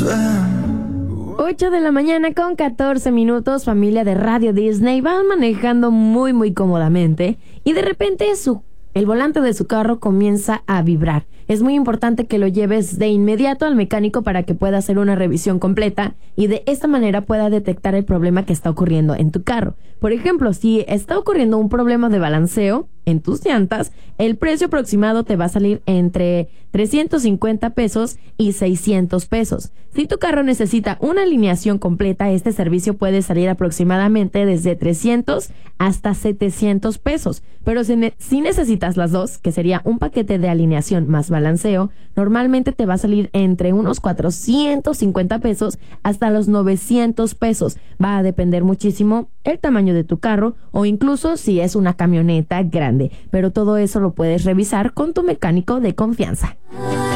8 de la mañana con 14 minutos, familia de Radio Disney van manejando muy cómodamente y de repente el volante de su carro comienza a vibrar. Es muy importante que lo lleves de inmediato al mecánico para que pueda hacer una revisión completa y de esta manera pueda detectar el problema que está ocurriendo en tu carro. Por ejemplo, si está ocurriendo un problema de balanceo en tus llantas, el precio aproximado te va a salir entre 350 pesos y 600 pesos. Si tu carro necesita una alineación completa, este servicio puede salir aproximadamente desde 300 hasta 700 pesos. Pero si necesitas las dos, que sería un paquete de alineación más balanceo, normalmente te va a salir entre unos 450 pesos hasta los 900 pesos. Va a depender muchísimo el tamaño de tu carro o incluso si es una camioneta grande. Pero todo eso lo puedes revisar con tu mecánico de confianza.